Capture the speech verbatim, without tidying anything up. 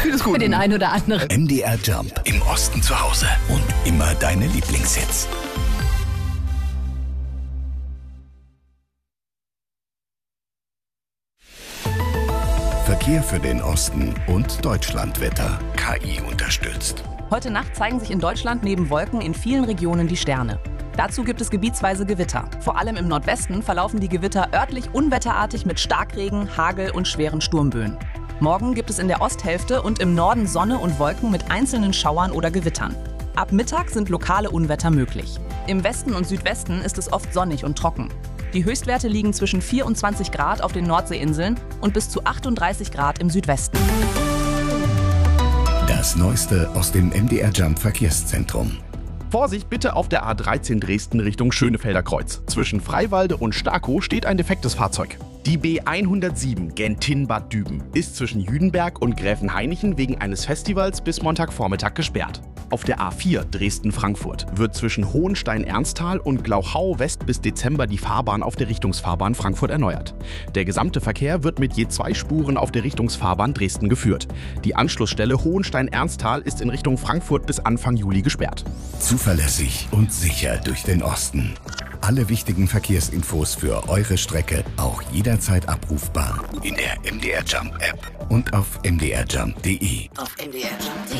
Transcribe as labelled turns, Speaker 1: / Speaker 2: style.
Speaker 1: Vieles gut.
Speaker 2: Für den einen oder anderen.
Speaker 3: M D R Jump. Im Osten zu Hause. Und immer deine Lieblingshits. Verkehr für den Osten und Deutschlandwetter. K I unterstützt.
Speaker 4: Heute Nacht zeigen sich in Deutschland neben Wolken in vielen Regionen die Sterne. Dazu gibt es gebietsweise Gewitter. Vor allem im Nordwesten verlaufen die Gewitter örtlich unwetterartig mit Starkregen, Hagel und schweren Sturmböen. Morgen gibt es in der Osthälfte und im Norden Sonne und Wolken mit einzelnen Schauern oder Gewittern. Ab Mittag sind lokale Unwetter möglich. Im Westen und Südwesten ist es oft sonnig und trocken. Die Höchstwerte liegen zwischen vierundzwanzig Grad auf den Nordseeinseln und bis zu achtunddreißig Grad im Südwesten.
Speaker 3: Das Neueste aus dem M D R Jump Verkehrszentrum.
Speaker 1: Vorsicht bitte auf der A dreizehn Dresden Richtung Schönefelder Kreuz. Zwischen Freiwalde und Starkow steht ein defektes Fahrzeug. Die B hundertsieben Gentin-Bad Düben ist zwischen Jüdenberg und Gräfenhainichen wegen eines Festivals bis Montagvormittag gesperrt. Auf der A vier Dresden-Frankfurt wird zwischen Hohenstein-Ernsthal und Glauchau West bis Dezember die Fahrbahn auf der Richtungsfahrbahn Frankfurt erneuert. Der gesamte Verkehr wird mit je zwei Spuren auf der Richtungsfahrbahn Dresden geführt. Die Anschlussstelle Hohenstein-Ernsthal ist in Richtung Frankfurt bis Anfang Juli gesperrt.
Speaker 3: Zuverlässig und sicher durch den Osten. Alle wichtigen Verkehrsinfos für eure Strecke auch jederzeit abrufbar in der M D R Jump App und auf m d r jump punkt d e.
Speaker 5: Auf m d r jump punkt d e